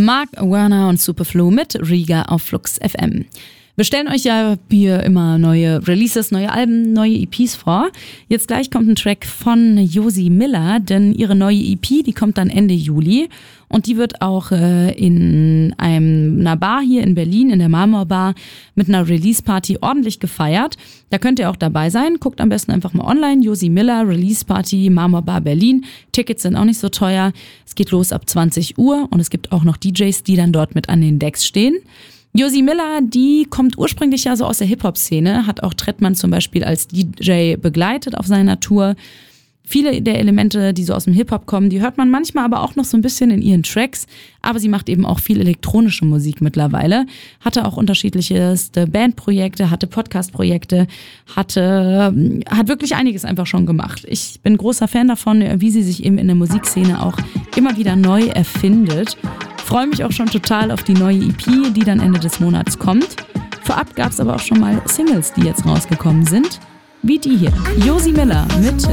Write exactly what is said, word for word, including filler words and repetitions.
Mark Werner und Superflu mit Riga auf Flux F M. Wir stellen euch ja hier immer neue Releases, neue Alben, neue E Ps vor. Jetzt gleich kommt ein Track von Josie Miller, denn ihre neue E P, die kommt dann Ende Juli. Und die wird auch äh, in einem, einer Bar hier in Berlin, in der Marmorbar, mit einer Release-Party ordentlich gefeiert. Da könnt ihr auch dabei sein. Guckt am besten einfach mal online. Josie Miller, Release-Party, Marmorbar Berlin. Tickets sind auch nicht so teuer. Es geht los ab zwanzig Uhr und es gibt auch noch D Js, die dann dort mit an den Decks stehen. Josie Miller, die kommt ursprünglich ja so aus der Hip-Hop-Szene, hat auch Trettmann zum Beispiel als D J begleitet auf seiner Tour. Viele der Elemente, die so aus dem Hip-Hop kommen, die hört man manchmal aber auch noch so ein bisschen in ihren Tracks. Aber sie macht eben auch viel elektronische Musik mittlerweile. Hatte auch unterschiedlichste Bandprojekte, hatte Podcast-Projekte, hatte, hat wirklich einiges einfach schon gemacht. Ich bin großer Fan davon, wie sie sich eben in der Musikszene auch immer wieder neu erfindet. Freue mich auch schon total auf die neue E P, die dann Ende des Monats kommt. Vorab gab es aber auch schon mal Singles, die jetzt rausgekommen sind, wie die hier. Josie Miller mit